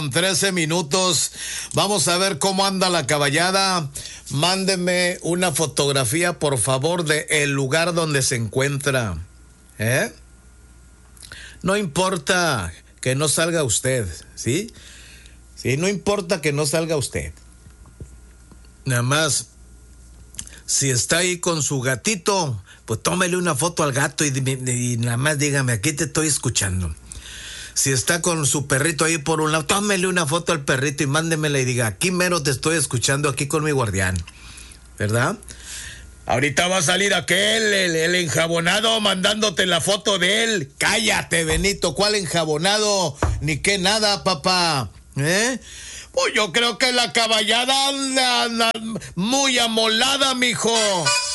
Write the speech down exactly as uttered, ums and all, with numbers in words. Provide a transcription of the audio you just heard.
trece minutos. Vamos a ver cómo anda la caballada. Mándeme una fotografía, por favor, de el lugar donde se encuentra. ¿Eh? No importa que no salga usted, ¿sí? Sí, no importa que no salga usted. Nada más, si está ahí con su gatito, pues tómele una foto al gato y, y, y nada más dígame, aquí te estoy escuchando. Si está con su perrito ahí por un lado, tómele una foto al perrito y mándemela y diga, aquí mero te estoy escuchando, aquí con mi guardián, ¿verdad? Ahorita va a salir aquel, el, el enjabonado, mandándote la foto de él. Cállate, Benito, ¿cuál enjabonado? Ni qué nada, papá, ¿eh? Pues yo creo que la caballada anda, anda muy amolada, mijo.